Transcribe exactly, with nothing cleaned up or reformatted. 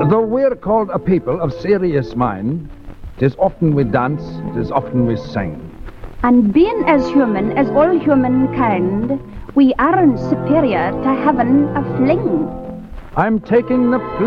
Though we're called a people of serious mind, 'tis often we dance, 'tis often we sing. And being as human as all humankind, we aren't superior to having a fling. I'm taking the